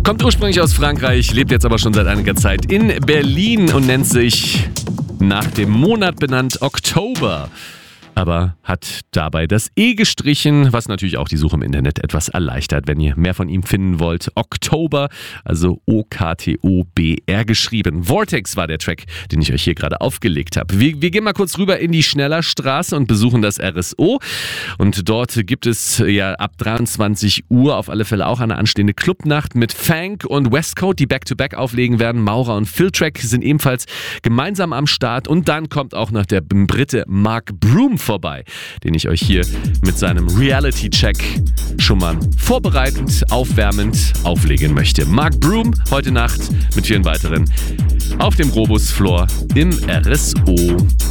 Kommt ursprünglich aus Frankreich, lebt jetzt aber schon seit einiger Zeit in Berlin und nennt sich nach dem Monat benannt Oktober. Aber hat dabei das E gestrichen, was natürlich auch die Suche im Internet etwas erleichtert, wenn ihr mehr von ihm finden wollt. Oktober, also O-K-T-O-B-R geschrieben. Vortex war der Track, den ich euch hier gerade aufgelegt habe. Wir gehen mal kurz rüber in die Schnellerstraße und besuchen das RSO. Und dort gibt es ja ab 23 Uhr auf alle Fälle auch eine anstehende Clubnacht mit Funk und Westcoast, die Back-to-Back auflegen werden. Maurer und Philtrack sind ebenfalls gemeinsam am Start. Und dann kommt auch noch der Brite Mark Broom vorbei, den ich euch hier mit seinem Reality-Check schon mal vorbereitend, aufwärmend auflegen möchte. Mark Broom heute Nacht mit vielen weiteren auf dem Robus Floor im RSO.